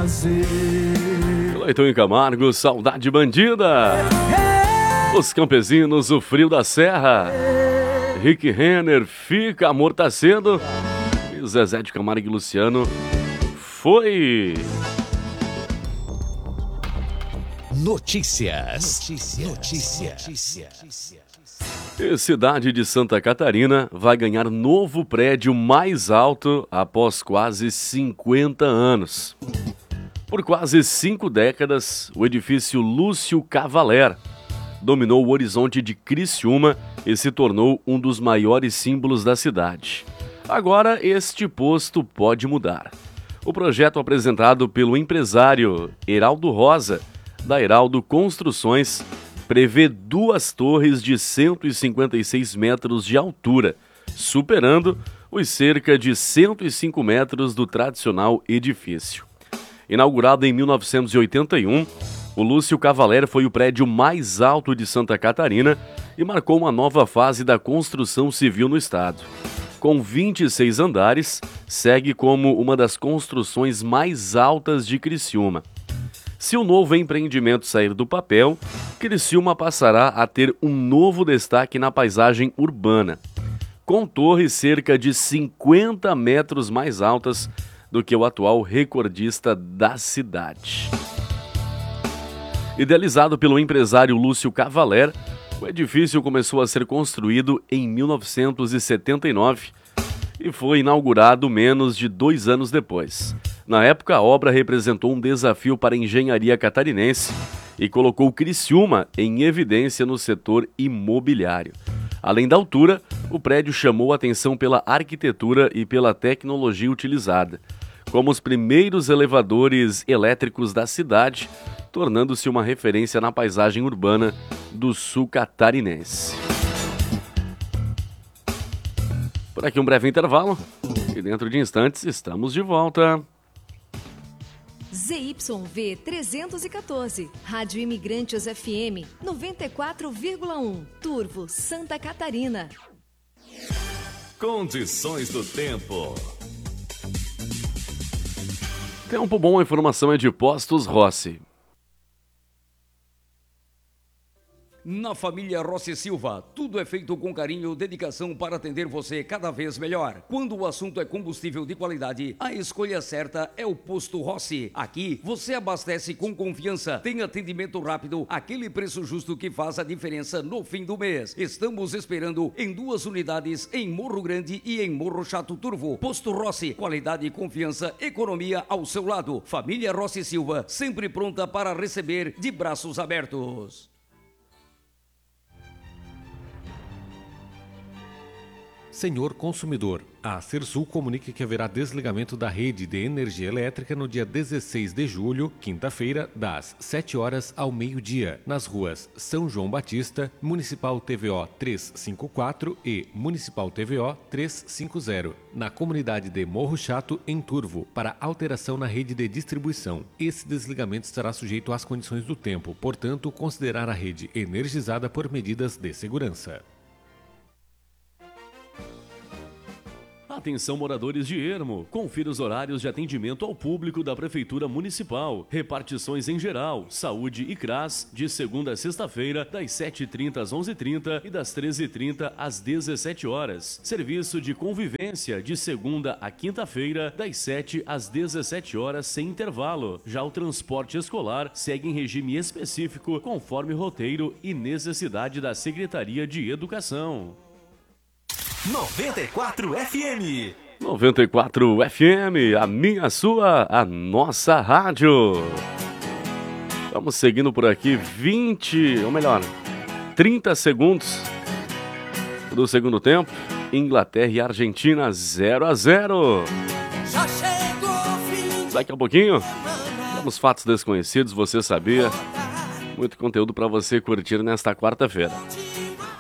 Cleiton e Camargo, Saudade Bandida. Os Campesinos, o Frio da Serra. Rick Renner, Fica, Amor Tá Cedo. E Zezé de Camargo e Luciano, Foi. Notícias. E cidade de Santa Catarina vai ganhar novo prédio mais alto após quase 50 anos. Por quase 5 décadas, o edifício Lúcio Cavaler dominou o horizonte de Criciúma e se tornou um dos maiores símbolos da cidade. Agora, este posto pode mudar. O projeto apresentado pelo empresário Heraldo Rosa, da Heraldo Construções, prevê 2 torres de 156 metros de altura, superando os cerca de 105 metros do tradicional edifício. Inaugurado em 1981, o Lúcio Cavaler foi o prédio mais alto de Santa Catarina e marcou uma nova fase da construção civil no estado. Com 26 andares, segue como uma das construções mais altas de Criciúma. Se o novo empreendimento sair do papel, Criciúma passará a ter um novo destaque na paisagem urbana, com torres cerca de 50 metros mais altas do que o atual recordista da cidade. Idealizado pelo empresário Lúcio Cavaler, o edifício começou a ser construído em 1979 e foi inaugurado menos de 2 anos depois. Na época, a obra representou um desafio para a engenharia catarinense e colocou Criciúma em evidência no setor imobiliário. Além da altura, o prédio chamou atenção pela arquitetura e pela tecnologia utilizada, como os primeiros elevadores elétricos da cidade, tornando-se uma referência na paisagem urbana do sul catarinense. Por aqui um breve intervalo e dentro de instantes estamos de volta. ZYV 314, Rádio Imigrantes FM 94,1, Turvo, Santa Catarina. Condições do tempo. Tempo bom, a informação é de Postos Rossi. Na família Rossi Silva, tudo é feito com carinho e dedicação para atender você cada vez melhor. Quando o assunto é combustível de qualidade, a escolha certa é o Posto Rossi. Aqui, você abastece com confiança, tem atendimento rápido, aquele preço justo que faz a diferença no fim do mês. Estamos esperando em 2 unidades em Morro Grande e em Morro Chato Turvo. Posto Rossi, qualidade, confiança, economia ao seu lado. Família Rossi Silva, sempre pronta para receber de braços abertos. Senhor consumidor, a Sersul comunica que haverá desligamento da rede de energia elétrica no dia 16 de julho, quinta-feira, das 7 horas ao meio-dia, nas ruas São João Batista, Municipal TVO 354 e Municipal TVO 350, na comunidade de Morro Chato, em Turvo, para alteração na rede de distribuição. Esse desligamento estará sujeito às condições do tempo, portanto, considerar a rede energizada por medidas de segurança. Atenção moradores de Ermo, confira os horários de atendimento ao público da Prefeitura Municipal, repartições em geral, saúde e CRAS, de segunda a sexta-feira, das 7h30 às 11h30 e das 13h30 às 17 horas. Serviço de convivência, de segunda a quinta-feira, das 7 às 17 horas sem intervalo. Já o transporte escolar segue em regime específico, conforme roteiro e necessidade da Secretaria de Educação. 94 FM. 94 FM, a minha, a sua, a nossa rádio. Vamos seguindo por aqui 30 segundos do segundo tempo. Inglaterra e Argentina 0-0. Daqui a pouquinho, vamos fatos desconhecidos, você sabia? Muito conteúdo para você curtir nesta quarta-feira.